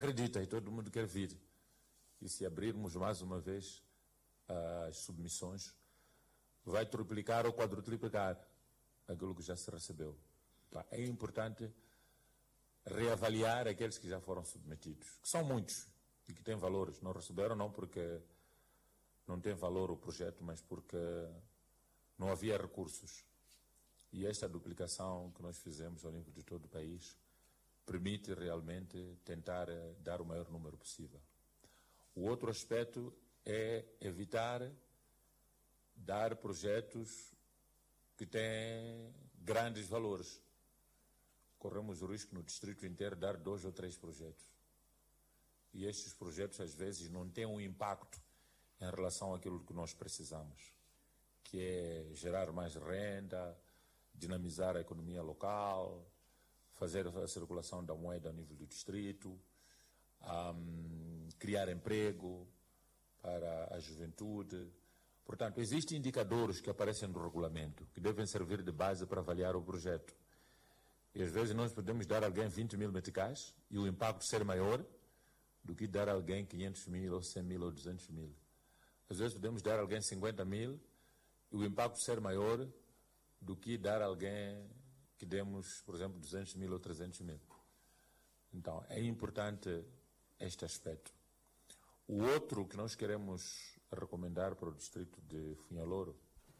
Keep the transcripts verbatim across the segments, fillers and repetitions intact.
acredita e todo mundo quer vir. E se abrirmos mais uma vez as submissões, vai triplicar ou quadruplicar aquilo que já se recebeu. É importante reavaliar aqueles que já foram submetidos, que são muitos e que têm valores. Não receberam não porque não tem valor o projeto, mas porque não havia recursos. E esta duplicação que nós fizemos ao nível de todo o país permite realmente tentar dar o maior número possível. O outro aspecto é evitar dar projetos que têm grandes valores. Corremos o risco no distrito inteiro de dar dois ou três projetos. E estes projetos, às vezes, não têm um impacto em relação àquilo que nós precisamos, que é gerar mais renda, dinamizar a economia local, fazer a circulação da moeda ao nível do distrito, um, criar emprego para a juventude. Portanto, existem indicadores que aparecem no regulamento, que devem servir de base para avaliar o projeto. E às vezes nós podemos dar a alguém vinte mil meticais e o impacto ser maior do que dar a alguém quinhentos mil, ou cem mil, ou duzentos mil. Às vezes podemos dar a alguém cinquenta mil e o impacto ser maior do que dar a alguém que demos, por exemplo, duzentos mil ou trezentos mil. Então, é importante este aspecto. O outro que nós queremos recomendar para o distrito de Funhalouro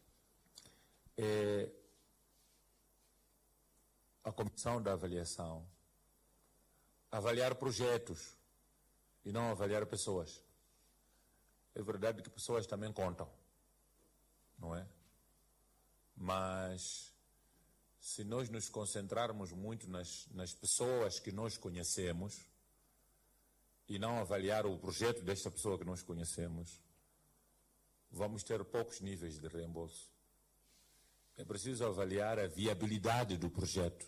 é a comissão da avaliação avaliar projetos e não avaliar pessoas. É verdade que pessoas também contam, não é? Mas se nós nos concentrarmos muito nas, nas pessoas que nós conhecemos e não avaliar o projeto desta pessoa que nós conhecemos, vamos ter poucos níveis de reembolso. É preciso avaliar a viabilidade do projeto.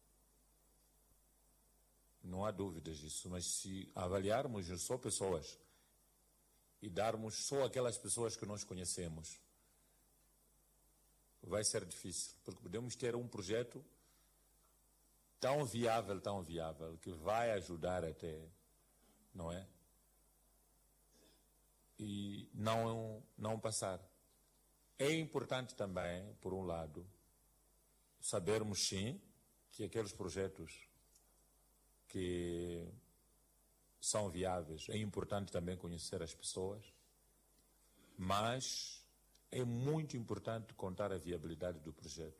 Não há dúvidas disso, mas se avaliarmos só pessoas e darmos só aquelas pessoas que nós conhecemos, vai ser difícil, porque podemos ter um projeto tão viável, tão viável, que vai ajudar até, não é? E não, não passar. É importante também, por um lado, sabermos sim que aqueles projetos que são viáveis, é importante também conhecer as pessoas, mas é muito importante contar a viabilidade do projeto,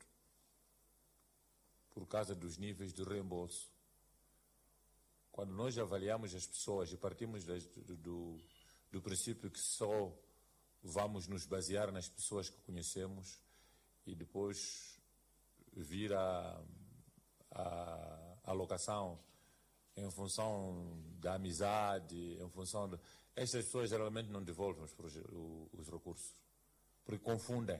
por causa dos níveis de reembolso. Quando nós avaliamos as pessoas e partimos do, do princípio que só vamos nos basear nas pessoas que conhecemos e depois vir a, a alocação em função da amizade, em função de... Estas pessoas geralmente não devolvem os, os recursos, porque confundem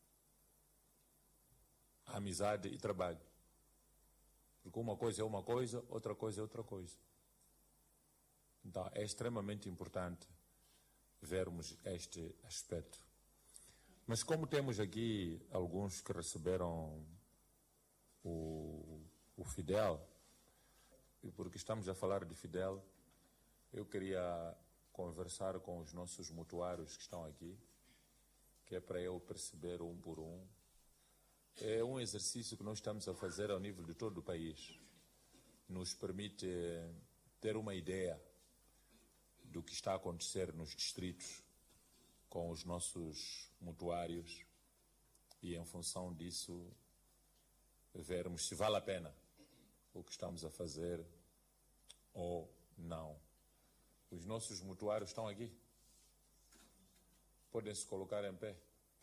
a amizade e trabalho. Porque uma coisa é uma coisa, outra coisa é outra coisa. Então, é extremamente importante vermos este aspecto. Mas como temos aqui alguns que receberam o, o Fidel, e porque estamos a falar de Fidel, eu queria conversar com os nossos mutuários que estão aqui, que é para eu perceber um por um. É um exercício que nós estamos a fazer ao nível de todo o país. Nos permite ter uma ideia do que está a acontecer nos distritos com os nossos mutuários e, em função disso, vermos se vale a pena o que estamos a fazer ou não. Os nossos mutuários estão aqui? Podem se colocar em pé.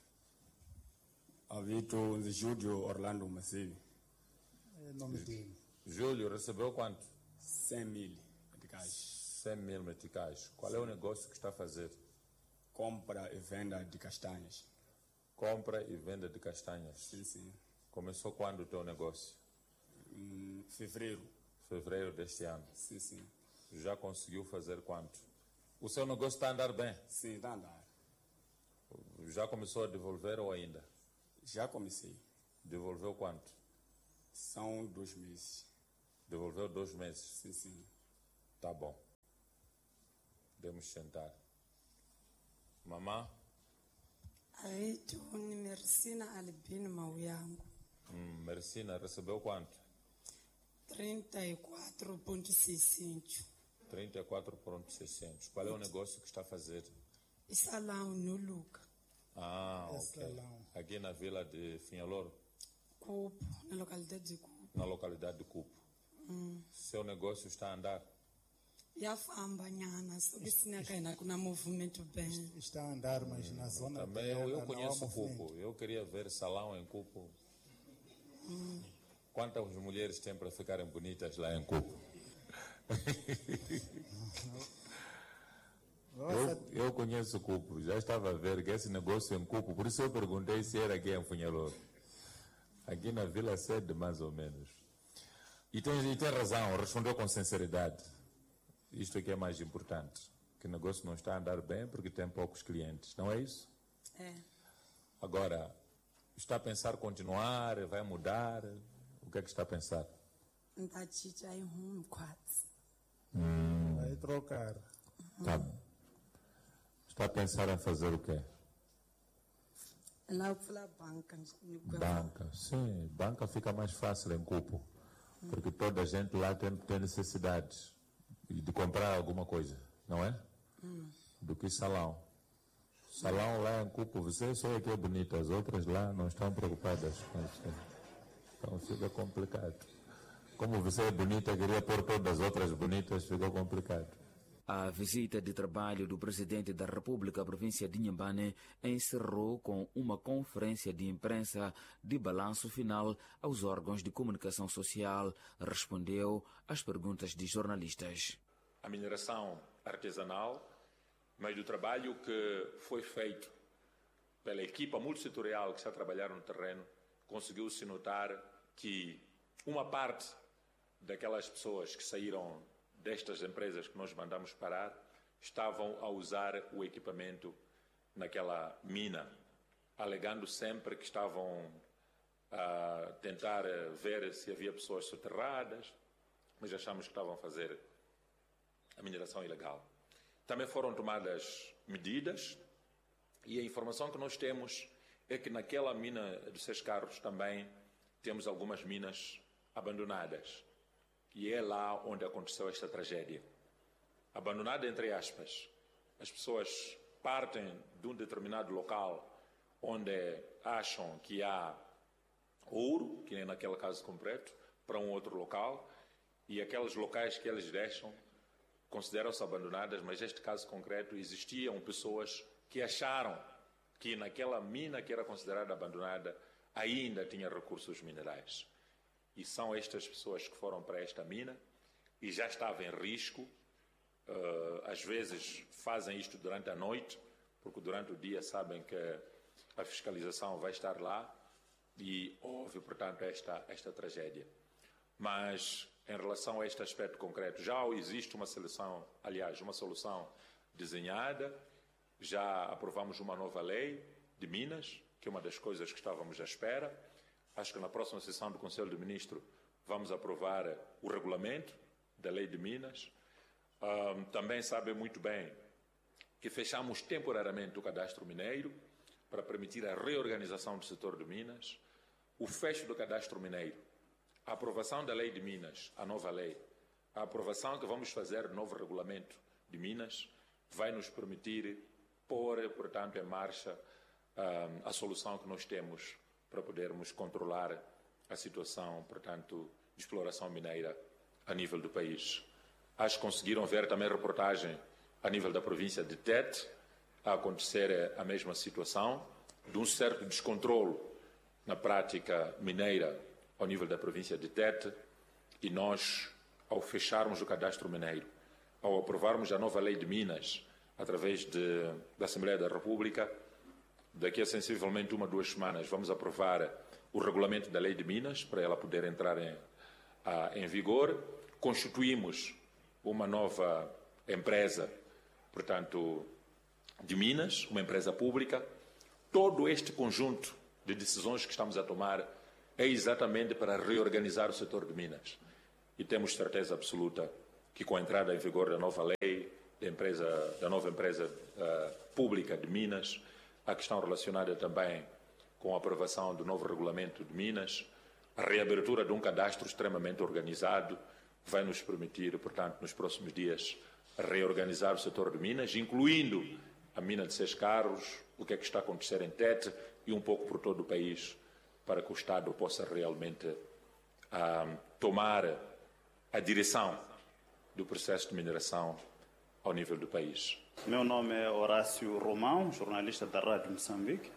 Avito Júlio Orlando Massivi. É nome dele. Júlio, recebeu quanto? cem mil meticais. cem mil meticais. Qual é o negócio que está a fazer? Compra e venda de castanhas. Compra e venda de castanhas. Sim, sim. Começou quando o teu negócio? Em fevereiro. Fevereiro deste ano. Sim, sim. Já conseguiu fazer quanto? O seu negócio está a andar bem? Sim, está a andar. Já começou a devolver ou ainda? Já comecei. Devolveu quanto? São dois meses. Devolveu dois meses? Sim, sim. Tá bom. Podemos sentar. Mamã? Aí, Tony Mercina Albino Mauyango, Hum, Mercina, recebeu quanto? trinta e quatro vírgula seiscentos. trinta e quatro mil e seiscentos. Qual é o negócio que está a fazer? E salão no Luca, Ah, É ok. salão. Aqui na vila de Finhaloro, Cupo, na localidade de Cupo. na localidade de Cupo. Seu negócio está a andar? Yafamba nyana, só que se ainda com um movimento bem. Está a andar, mas na zona Também dela eu, eu não há conheço movimento. Cupo. Eu queria ver salão em Cupo. Quantas mulheres têm para ficarem bonitas lá em Cupo? Nossa, Eu, eu conheço Cupo, já estava a ver que esse negócio em Cupo, por isso eu perguntei se era aqui em Funhalor. Aqui na Vila Sede, mais ou menos. E tem, e tem razão, respondeu com sinceridade. Isto aqui é mais importante. Que o negócio não está a andar bem porque tem poucos clientes, não é isso? É, Agora, está a pensar continuar, vai mudar? O que é que está a pensar? não chicha aí um quase. vai trocar. Tá. Está a pensar em fazer o quê? Lá eu fui à banca. Banca. Sim, banca fica mais fácil em Cupo. Porque toda a gente lá tem, tem necessidades de comprar alguma coisa, não é? Do que salão. Salão lá em Cupo, você só é que é bonita, as outras lá não estão preocupadas com isso. Então fica complicado. Como você é bonita, queria pôr todas as outras bonitas, ficou complicado. A visita de trabalho do presidente da República à província de Inhambane encerrou com uma conferência de imprensa de balanço final aos órgãos de comunicação social. Respondeu às perguntas de jornalistas. A mineração artesanal, mas do trabalho que foi feito pela equipa multissetorial que está a trabalhar no terreno, conseguiu-se notar que uma parte daquelas pessoas que saíram destas empresas que nós mandamos parar estavam a usar o equipamento naquela mina, alegando sempre que estavam a tentar ver se havia pessoas soterradas, mas achamos que estavam a fazer a mineração ilegal. Também foram tomadas medidas e a informação que nós temos é que naquela mina dos Seis Carros também temos algumas minas abandonadas. E é lá onde aconteceu esta tragédia. Abandonada entre aspas. As pessoas partem de um determinado local onde acham que há ouro, que é naquele caso concreto, para um outro local, e aqueles locais que eles deixam consideram-se abandonadas, mas neste caso concreto existiam pessoas que acharam que naquela mina que era considerada abandonada ainda tinha recursos minerais. E são estas pessoas que foram para esta mina e já estavam em risco. Uh, às vezes fazem isto durante a noite, porque durante o dia sabem que a fiscalização vai estar lá e houve, portanto, esta, esta tragédia. Mas, em relação a este aspecto concreto, já existe uma solução, aliás, uma solução desenhada, já aprovamos uma nova lei de Minas, que é uma das coisas que estávamos à espera. Acho que na próxima sessão do Conselho de Ministros vamos aprovar o regulamento da Lei de Minas. Um, também sabem muito bem que fechamos temporariamente o cadastro mineiro para permitir a reorganização do setor de Minas, o fecho do cadastro mineiro, a aprovação da Lei de Minas, a nova lei, a aprovação que vamos fazer do novo regulamento de Minas, vai nos permitir pôr, portanto, em marcha um, a solução que nós temos para podermos controlar a situação, portanto, de exploração mineira a nível do país. Acho que conseguiram ver também reportagem a nível da província de Tete, a acontecer a mesma situação, de um certo descontrole na prática mineira ao nível da província de Tete, e nós, ao fecharmos o cadastro mineiro, ao aprovarmos a nova lei de Minas, através de, da Assembleia da República, daqui a sensivelmente uma, duas semanas, vamos aprovar o regulamento da Lei de Minas, para ela poder entrar em, a, em vigor. Constituímos uma nova empresa, portanto, de Minas, uma empresa pública. Todo este conjunto de decisões que estamos a tomar é exatamente para reorganizar o setor de Minas. E temos certeza absoluta que, com a entrada em vigor da nova lei, da, empresa, da nova empresa uh, pública de Minas, a questão relacionada também com a aprovação do novo regulamento de Minas, a reabertura de um cadastro extremamente organizado vai nos permitir, portanto, nos próximos dias, reorganizar o setor de Minas, incluindo a mina de Seis Carros, o que é que está a acontecer em Tete e um pouco por todo o país, para que o Estado possa realmente ah, tomar a direção do processo de mineração ao nível do país. Meu nome é Horácio Romão, jornalista da Rádio Moçambique.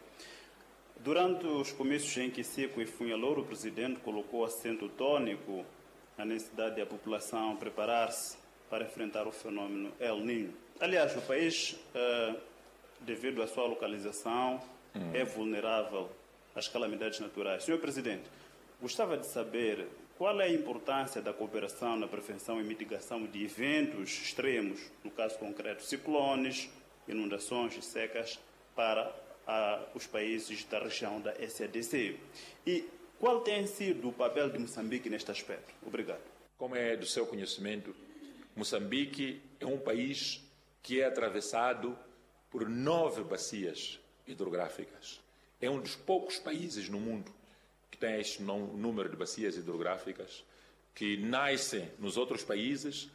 Durante os comícios em Quicico e Funhalouro, o presidente colocou acento tônico na necessidade da população preparar-se para enfrentar o fenômeno El Niño. Aliás, o país, eh, devido à sua localização, hum. é vulnerável às calamidades naturais. senhor Presidente, gostava de saber qual é a importância da cooperação na prevenção e mitigação de eventos extremos, no caso concreto, ciclones, inundações e secas, para a, os países da região da S A D C. E qual tem sido o papel de Moçambique neste aspecto? Obrigado. Como é do seu conhecimento, Moçambique é um país que é atravessado por nove bacias hidrográficas. É um dos poucos países no mundo que tem este número de bacias hidrográficas, que nascem nos outros países,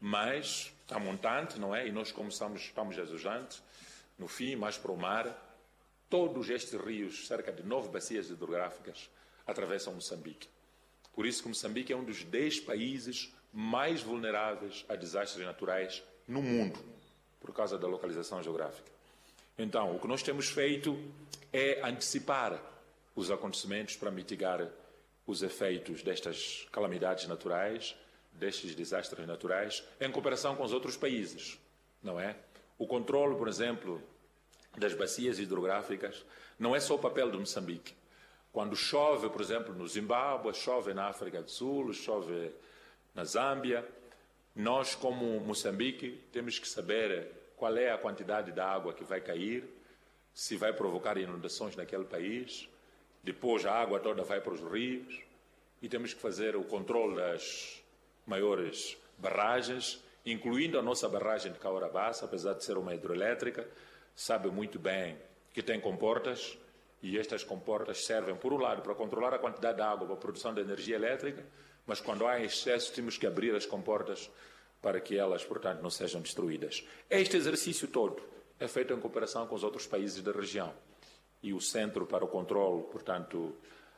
mas a montante, não é? E nós, como estamos, estamos exujantes, no fim, mais para o mar, todos estes rios, cerca de nove bacias hidrográficas, atravessam Moçambique. Por isso que Moçambique é um dos dez países mais vulneráveis a desastres naturais no mundo, por causa da localização geográfica. Então, o que nós temos feito é antecipar os acontecimentos para mitigar os efeitos destas calamidades naturais, destes desastres naturais, em cooperação com os outros países, não é? O controle, por exemplo, das bacias hidrográficas não é só o papel de Moçambique. Quando chove, por exemplo, no Zimbábue, chove na África do Sul, chove na Zâmbia, nós, como Moçambique, temos que saber qual é a quantidade de água que vai cair, se vai provocar inundações naquele país, depois a água toda vai para os rios, e temos que fazer o controle das maiores barragens, incluindo a nossa barragem de Caurabassa, apesar de ser uma hidroelétrica, sabe muito bem que tem comportas, e estas comportas servem, por um lado, para controlar a quantidade de água para a produção de energia elétrica, mas quando há excesso temos que abrir as comportas para que elas, portanto, não sejam destruídas. Este exercício todo é feito em cooperação com os outros países da região. E o Centro para o Controlo, portanto,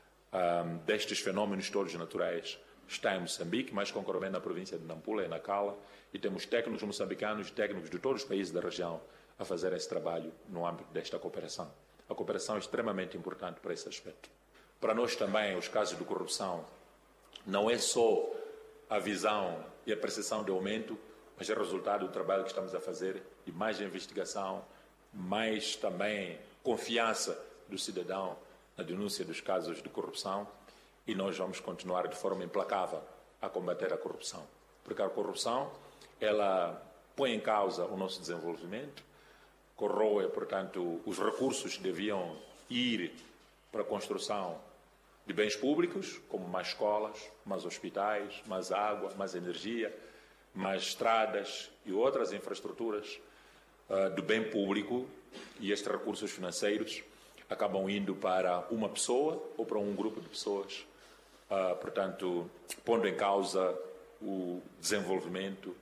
um, destes fenómenos todos naturais está em Moçambique, mais concretamente na província de Nampula e Nacala, e temos técnicos moçambicanos e técnicos de todos os países da região a fazer esse trabalho no âmbito desta cooperação. A cooperação é extremamente importante para esse aspecto. Para nós também, os casos de corrupção não é só a visão e a percepção de aumento, mas é resultado do trabalho que estamos a fazer e mais investigação, mais também confiança do cidadão na denúncia dos casos de corrupção, e nós vamos continuar de forma implacável a combater a corrupção. Porque a corrupção, ela põe em causa o nosso desenvolvimento, corroe, portanto, os recursos que deviam ir para a construção de bens públicos, como mais escolas, mais hospitais, mais água, mais energia, mais estradas e outras infraestruturas uh, do bem público, e estes recursos financeiros acabam indo para uma pessoa ou para um grupo de pessoas, uh, portanto, pondo em causa o desenvolvimento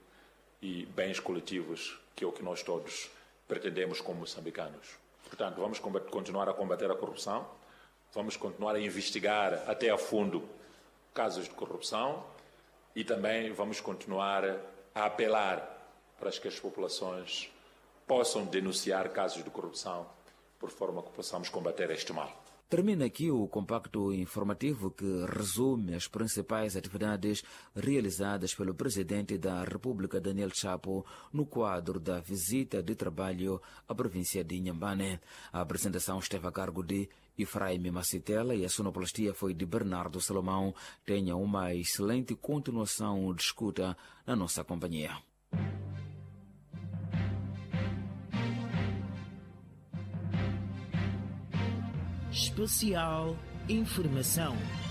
e bens coletivos, que é o que nós todos pretendemos como moçambicanos. Portanto, vamos continuar a combater a corrupção, vamos continuar a investigar até a fundo casos de corrupção e também vamos continuar a apelar para que as populações possam denunciar casos de corrupção, por forma que possamos combater este mal. Termina aqui o compacto informativo que resume as principais atividades realizadas pelo presidente da República, Daniel Chapo, no quadro da visita de trabalho à província de Inhambane. A apresentação esteve a cargo de Efraim Macitela e a sonoplastia foi de Bernardo Salomão. Tenha uma excelente continuação de escuta na nossa companhia. Especial Informação.